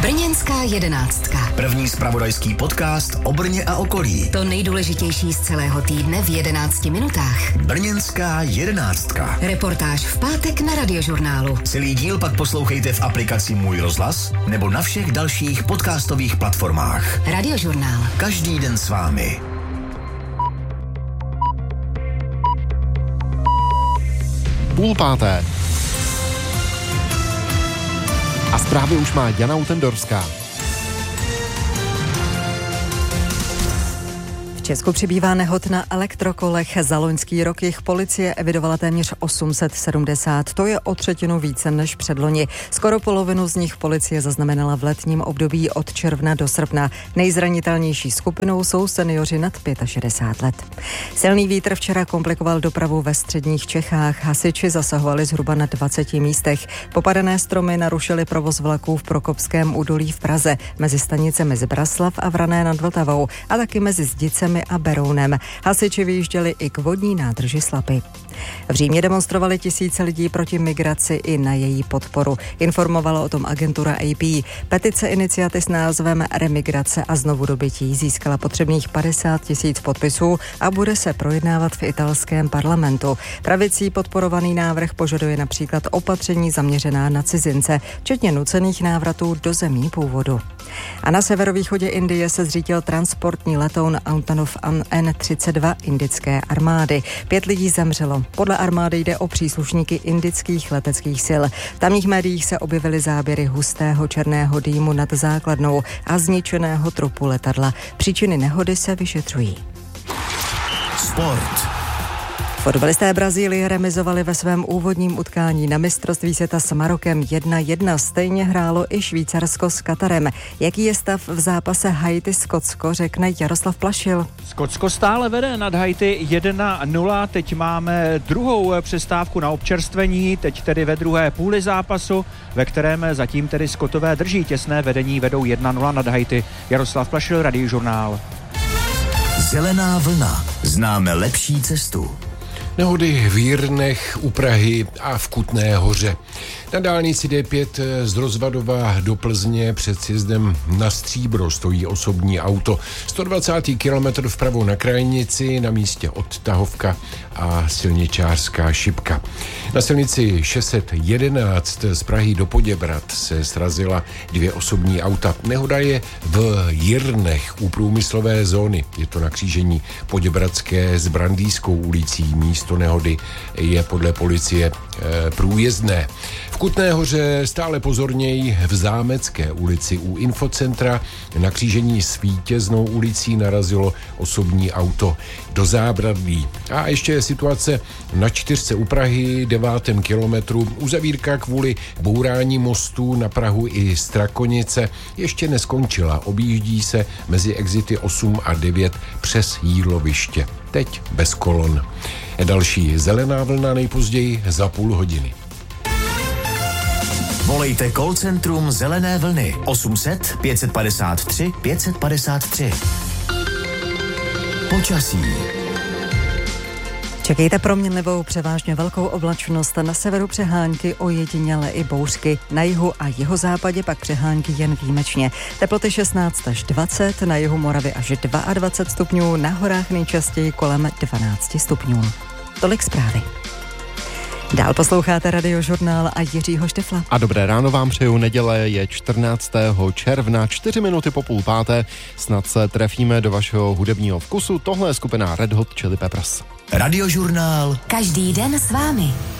Brněnská jedenáctka. První zpravodajský podcast o Brně a okolí. To nejdůležitější z celého týdne v 11 minutách. Brněnská jedenáctka. Reportáž v pátek na Radiožurnálu. Celý díl pak poslouchejte v aplikaci Můj rozhlas nebo na všech dalších podcastových platformách. Radiožurnál. Každý den s vámi. Půl páté. A zprávy už má Jana Utendorská. V Česku přibývá nehod na elektrokolech. Za loňský rok jich policie evidovala téměř 870. To je o třetinu více než předloni. Skoro polovinu z nich policie zaznamenala v letním období od června do srpna. Nejzranitelnější skupinou jsou seniori nad 65 let. Silný vítr včera komplikoval dopravu ve středních Čechách. Hasiči zasahovali zhruba na 20 místech. Popadané stromy narušily provoz vlaků v Prokopském údolí v Praze mezi stanicemi Zbraslav a Vrané nad Vltavou a taky mezi Zdicemi a Berounem. Hasiči vyjížděli i k vodní nádrži Slapy. V Římě demonstrovali tisíce lidí proti migraci i na její podporu. Informovala o tom agentura AP. Petice iniciativy s názvem Remigrace a znovudobytí získala potřebných 50 000 podpisů a bude se projednávat v italském parlamentu. Pravicí podporovaný návrh požaduje například opatření zaměřená na cizince, včetně nucených návratů do zemí původu. A na severovýchodě Indie se zřítil transportní letoun Antonov An-32 indické armády. 5 lidí zemřelo. Podle armády jde o příslušníky indických leteckých sil. V tamních médiích se objevily záběry hustého černého dýmu nad základnou a zničeného trupu letadla. Příčiny nehody se vyšetřují. Sport. Fotbalisté Brazílie remizovali ve svém úvodním utkání na mistrovství světa s Marokem 1-1. Stejně hrálo i Švýcarsko s Katarem. Jaký je stav v zápase Haiti-Skotsko, řekne Jaroslav Plašil. Skotsko stále vede nad Haiti 1-0. Teď máme druhou přestávku na občerstvení, teď tedy ve druhé půli zápasu, ve kterém zatím tedy Skotové drží těsné vedení, vedou 1-0 nad Haiti. Jaroslav Plašil, Radiožurnál. Zelená vlna. Známe lepší cestu. Nehody v Jirnech, u Prahy a v Kutné Hoře. Na dálnici D5 z Rozvadova do Plzně před sjezdem na Stříbro stojí osobní auto. 120. kilometr vpravo na krajnici, na místě odtahovka a silničářská šipka. Na silnici 611 z Prahy do Poděbrad se srazila 2 osobní auta. Nehoda je v Jirnech u průmyslové zóny. Je to na křížení Poděbradské s Brandýskou ulicí. Místo nehody je podle policie průjezdné. V Kutné Hoře stále pozorněji v Zámecké ulici u infocentra na křížení s Vítěznou ulicí narazilo osobní auto do zábradlí. A ještě je situace na 4 u Prahy, 9. kilometru. Uzavírka kvůli bourání mostů na Prahu i Strakonice ještě neskončila. Objíždí se mezi exity 8 a 9 přes Jíloviště. Teď bez kolon. Další zelená vlna nejpozději za půl hodiny. Volejte call centrum Zelené vlny 800 553 553. Počasí. Čekejte proměnlivou převážně velkou oblačnost, na severu přehánky, ojediněle i bouřky, na jihu a jihozápadě pak přehánky jen výjimečně. Teploty 16 až 20, na jihu Moravy až 22 stupňů, na horách nejčastěji kolem 12 stupňů. Tolik zprávy. Dál posloucháte Radiožurnál a Jiřího Štefla. A dobré ráno vám přeju, neděle je 14. června, 4 minuty po půl páté. Snad se trefíme do vašeho hudebního vkusu. Tohle je skupina Red Hot Chili Peppers. Radiožurnál. Každý den s vámi.